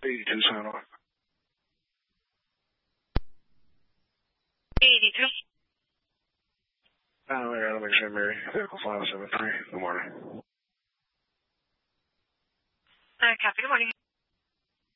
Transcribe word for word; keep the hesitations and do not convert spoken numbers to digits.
eighty-two sign off. eighty-two. Oh, I gotta make sure, Mary. Vehicle five seven three. Good morning. Uh, copy. Good morning.